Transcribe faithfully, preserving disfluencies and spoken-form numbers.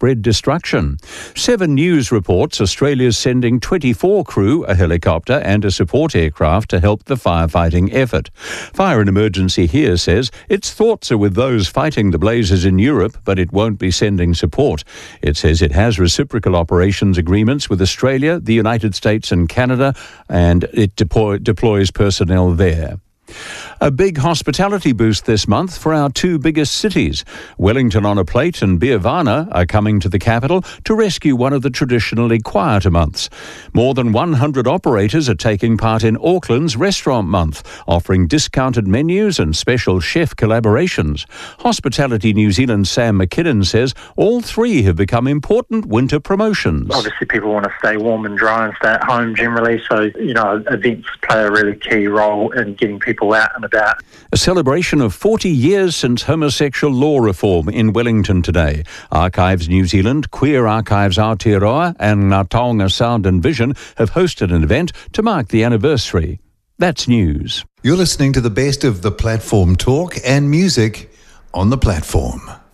widespread destruction. Seven News reports Australia's sending twenty-four crew, a helicopter and a support aircraft to help the firefighting effort. Fire and Emergency here says its thoughts are with those fighting the blazes in Europe, but it won't be sending support. It says it has reciprocal operations agreements with Australia, the United States and Canada, and it deploy, deploys personnel there. A big hospitality boost this month for our two biggest cities. Wellington on a Plate and Beervana are coming to the capital to rescue one of the traditionally quieter months. More than one hundred operators are taking part in Auckland's Restaurant Month, offering discounted menus and special chef collaborations. Hospitality New Zealand's Sam McKinnon says all three have become important winter promotions. Obviously, people want to stay warm and dry and stay at home generally, so, you know, events play a really key role in getting people out and about. A celebration of forty years since homosexual law reform in Wellington today. Archives New Zealand, Queer Archives Aotearoa and Ngā Taonga Sound and Vision have hosted an event to mark the anniversary. That's news. You're listening to the best of the platform talk and music on the platform.